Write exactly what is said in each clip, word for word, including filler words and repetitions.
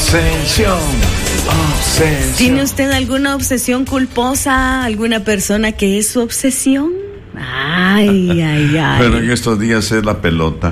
Obsesión, obsesión. ¿Tiene usted alguna obsesión culposa? ¿Alguna persona que es su obsesión? Ay, ay, ay. Pero en estos días es la pelota.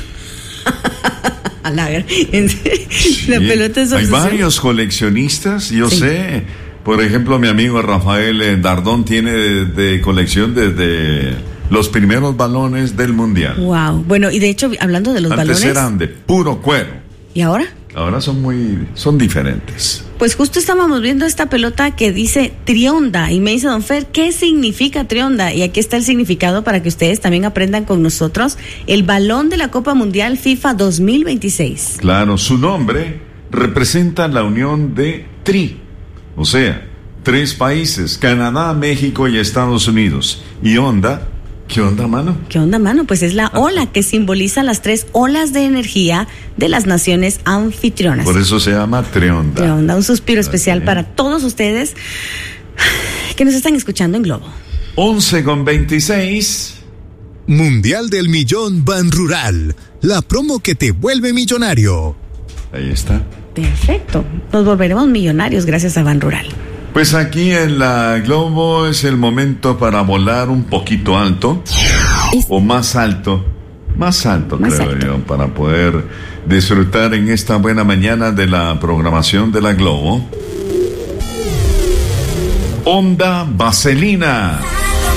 La, sí, la pelota es obsesión. Hay varios coleccionistas, yo sí. sé. Por ejemplo, mi amigo Rafael Dardón tiene de, de colección desde los primeros balones del Mundial. Wow. Bueno, y de hecho, hablando de los Antes balones. Antes eran de puro cuero. ¿Y ahora? Ahora son muy, son diferentes. Pues justo estábamos viendo esta pelota que dice Trionda y me dice don Fer, ¿qué significa Trionda? Y aquí está el significado para que ustedes también aprendan con nosotros. El balón de la Copa Mundial FIFA dos mil veintiséis. Claro, su nombre representa la unión de tri, o sea, tres países, Canadá, México y Estados Unidos. Y onda, ¿qué onda, mano? ¿Qué onda, mano? Pues es la ola que simboliza las tres olas de energía de las naciones anfitrionas. Por eso se llama Trionda. Trionda, un suspiro especial para todos ustedes que nos están escuchando en Globo. once con veintiséis. Mundial del Millón Ban Rural, la promo que te vuelve millonario. Ahí está. Perfecto, nos volveremos millonarios gracias a Ban Rural. Pues aquí en la Globo es el momento para volar un poquito alto, es... o más alto, más alto más creo alto. yo, para poder disfrutar en esta buena mañana de la programación de la Globo. Onda Vaselina.